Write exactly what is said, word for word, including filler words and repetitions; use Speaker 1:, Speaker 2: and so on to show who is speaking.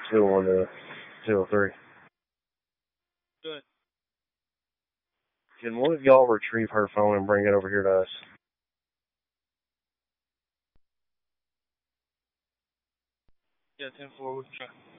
Speaker 1: two oh one to two oh three.
Speaker 2: Good.
Speaker 1: Can one of y'all retrieve her phone and bring it over here to us?
Speaker 2: Yeah, ten four, we can try.